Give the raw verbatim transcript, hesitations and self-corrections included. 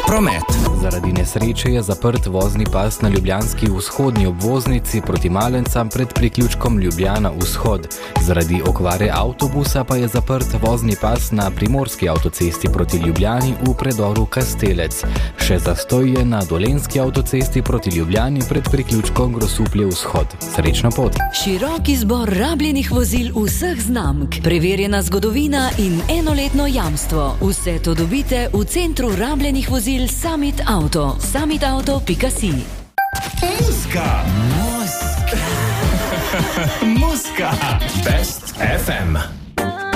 Promet. Zaradi nesreče je zaprt vozni pas na ljubljanski vzhodni obvoznici proti Malencam pred priključkom Ljubljana vzhod. Zaradi okvare avtobusa pa je zaprt vozni pas na primorski avtocesti proti Ljubljani v predoru Kastelec. Še zastoj je na dolenjski avtocesti proti Ljubljani pred priključkom Grosuplje vzhod. Srečno pot! Širok izbor rabljenih vozil vseh znamk, preverjena zgodovina in enoletno jamstvo. Vse to dobite v centru rabljenih vozil Summit Auto. summit auto pika si. Muska! Muska! Muska! Best F M.